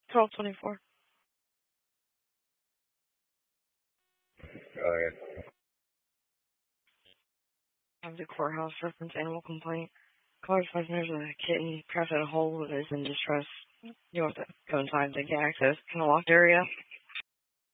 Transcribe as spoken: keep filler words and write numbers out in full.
twelve twenty-four. Go ahead. I have the courthouse reference animal complaint. Caller says there's a kitten trapped in a hole that is in distress. You want to go inside to get access in a locked area.